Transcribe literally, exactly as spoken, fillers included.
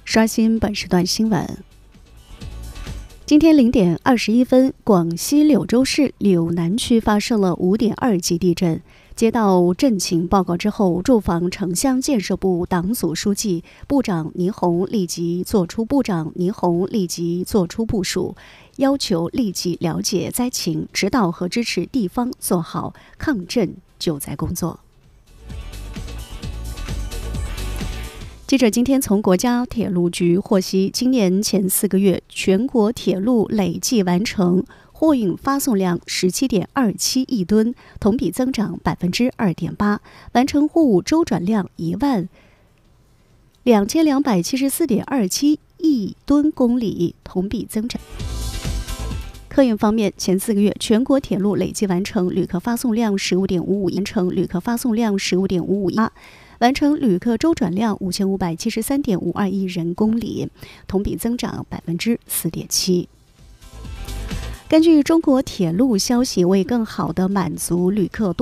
刷新本时段新闻。今天零点二十一分，广西柳州市柳南区发生了五点二级地震。接到震情报告之后，住房城乡建设部党组书记、部长倪虹立即作出部长倪虹立即作出部署，要求立即了解灾情，指导和支持地方做好抗震救灾工作。记者今天从国家铁路局获悉，今年前四个月，全国铁路累计完成货运发送量十七点二七亿吨，同比增长百分之二点八，完成货物周转量一万两千两百七十四点二七亿吨公里，同比增长。客运方面，前四个月全国铁路累计完成旅客发送量十五点五五亿，完成旅客发送量十五点五五亿。完成旅客周转量五千五百七十三点五二亿人公里，同比增长百分之四点七。根据中国铁路消息，为更好地满足旅客多